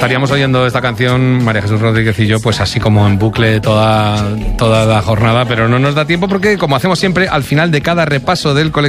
estaríamos oyendo esta canción, María Jesús Rodríguez y yo, pues así como en bucle toda la jornada, pero no nos da tiempo porque, como hacemos siempre, al final de cada repaso del colectivo